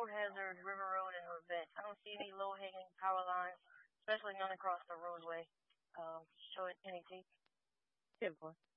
road hazard, River Road, and Revette. I don't see any low-hanging power lines, especially none across the roadway. Show it, NET. 10-4.